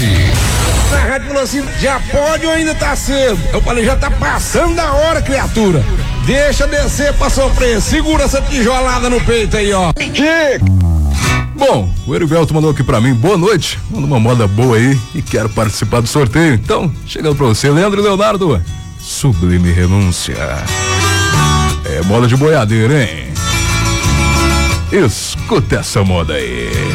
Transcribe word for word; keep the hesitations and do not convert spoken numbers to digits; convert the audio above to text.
A rádio falou assim, já pode ou ainda tá cedo? Eu falei, já tá passando da hora, criatura. Deixa descer pra sofrer, segura essa tijolada no peito aí, ó. Bom, o Erivelto mandou aqui pra mim, boa noite, manda uma moda boa aí e quero participar do sorteio. Então, chegando pra você, Leandro Leonardo, Sublime Renúncia. É moda de boiadeira, hein? Escuta essa moda aí.